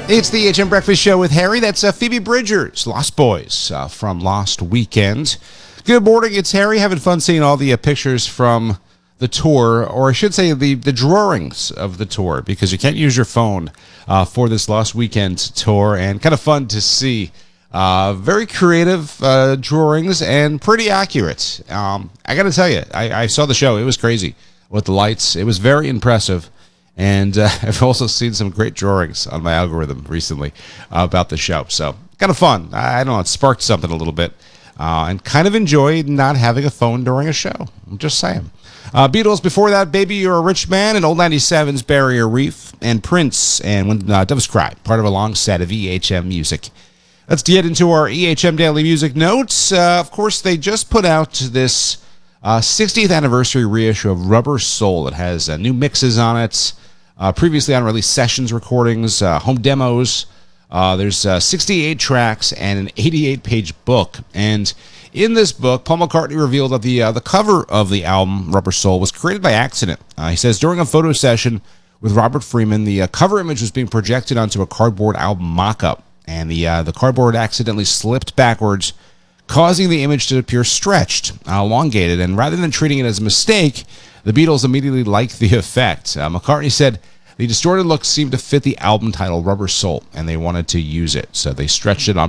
It's the HM Breakfast Show with Harry. That's Phoebe Bridgers, Lost Boys from Lost Weekend. Good morning, it's Harry. Having fun seeing all the pictures from the tour, or I should say the drawings of the tour, because you can't use your phone for this Lost Weekend tour, and kind of fun to see. Very creative drawings and pretty accurate. I got to tell you, I saw the show. It was crazy with the lights. It was very impressive. And I've also seen some great drawings on my algorithm recently about the show. So kind of fun. I don't know. It sparked something a little bit. And kind of enjoyed not having a phone during a show. I'm just saying. Beatles before that, Baby You're a Rich Man, and Old 97's Barrier Reef, and Prince, and When Doves Cry, part of a long set of EHM music. Let's get into our EHM Daily Music Notes. Of course, they just put out this 60th anniversary reissue of Rubber Soul. It has new mixes on it. Previously unreleased sessions recordings, home demos. There's 68 tracks and an 88-page book. And in this book, Paul McCartney revealed that the cover of the album, Rubber Soul, was created by accident. He says, during a photo session with Robert Freeman, the cover image was being projected onto a cardboard album mock-up. And the cardboard accidentally slipped backwards, causing the image to appear stretched, elongated. And rather than treating it as a mistake, the Beatles immediately liked the effect. McCartney said the distorted look seemed to fit the album title Rubber Soul, and they wanted to use it. So they stretched it on